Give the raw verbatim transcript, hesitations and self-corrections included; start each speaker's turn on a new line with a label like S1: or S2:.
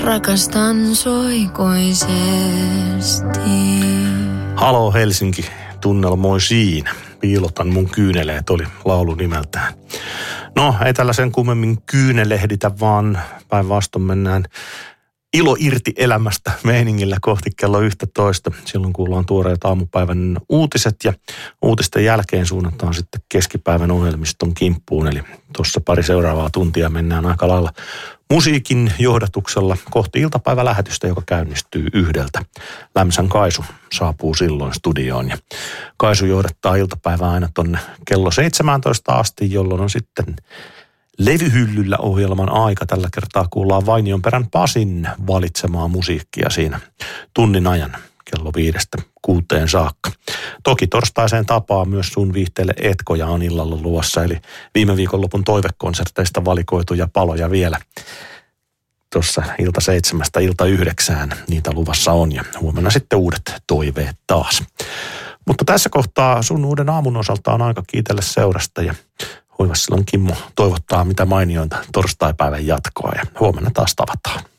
S1: rakastan soikoisesti.
S2: Halo Helsinki, tunnelmoisiin. Piilotan mun kyyneleet oli laulu nimeltään. No, ei tällä sen kummemmin kyynelehditä, vaan päinvastoin mennään ilo irti elämästä meiningillä kohti kello yksitoista. Silloin kuullaan tuoreet aamupäivän uutiset ja uutisten jälkeen suunnataan sitten keskipäivän ohjelmiston kimppuun. Eli tuossa pari seuraavaa tuntia mennään aika lailla musiikin johdatuksella kohti iltapäivälähetystä, joka käynnistyy yhdeltä. Lämsän Kaisu saapuu silloin studioon ja Kaisu johdattaa iltapäivää aina tonne kello seitsemäntoista asti, jolloin on sitten levyhyllyllä ohjelman aika. Tällä kertaa kuullaan Vainionperän Pasin valitsemaa musiikkia siinä tunnin ajan kello viidestä kuuteen saakka. Toki torstaiseen tapaan myös sun viihteelle etkoja on illalla luossa, eli viime viikonlopun toivekonserteista valikoituja paloja vielä. Tuossa ilta seitsemästä ilta yhdeksään niitä luvassa on ja huomenna sitten uudet toiveet taas. Mutta tässä kohtaa sun uuden aamun osalta on aika kiitellä seurasta ja Hoivas silloin Kimmo toivottaa mitä mainiointa torstaipäivän jatkoa ja huomenna taas tavataan.